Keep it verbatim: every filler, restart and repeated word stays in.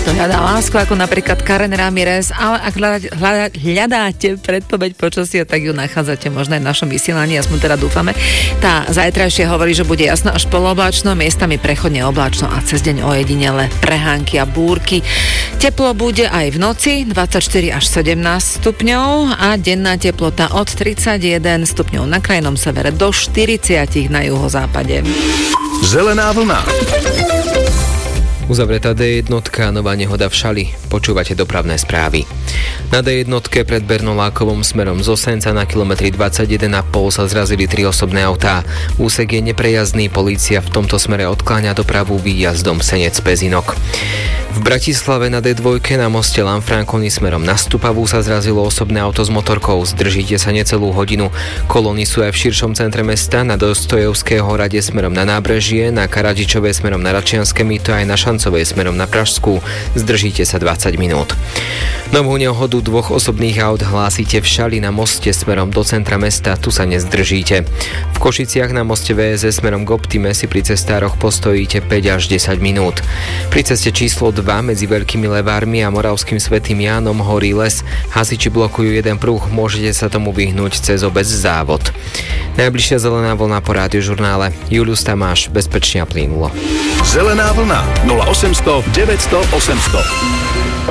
kto hľadá lásku, ako napríklad Karen Ramirez, ale ak hľadá, hľadáte predpoveď počasia, tak ju nachádzate možno aj v našom vysielaní, aspoň teda dúfame. Tá zajtrajšie hovorí, že bude jasno až poloblačno, miestami prechodne oblačno a cez deň ojedinele prehánky a búrky. Teplo bude aj v noci, dvadsaťštyri až sedemnásť stupňov a denná teplota od tridsaťjeden stupňov na krajnom severe do štyridsať na juhozápade. Zelená vlna. Uzavretá dé jedna, nová nehoda v Šali. Počúvate dopravné správy. Na dé jedna pred Bernolákovom smerom z Osenca na kilometri dvadsaťjeden a pol sa zrazili tri osobné autá. Úsek je neprejazdný, polícia v tomto smere odkláňa dopravu výjazdom Senec-Pezinok. V Bratislave na dé dva na moste Lanfranconi smerom na Stupavu sa zrazilo osobné auto s motorkou. Zdržíte sa necelú hodinu. Kolóny sú aj v širšom centre mesta, na Dostojevského rade smerom na Nábrežie, na Karadžičové smerom na Račianske mýto aj na Šancovej smerom na Pražskú. Zdržíte sa dvadsať minút. Novú nehodu dvoch osobných aut hlásite v Šali na moste smerom do centra mesta, tu sa nezdržíte. V Košiciach na moste vé es es smerom k Optime si pri cestároch postojíte päť až desať minút. Pri ceste číslo dva medzi Veľkými Levármi a Moravským Svätým Jánom horí les. Hasiči blokujú jeden pruh, môžete sa tomu vyhnúť cez obec Závod. Najbližšia zelená vlna po Rádiožurnále. Julius Tamáš, bezpečne a plynulo. Zelená vlna nula osemsto deväťsto osemsto.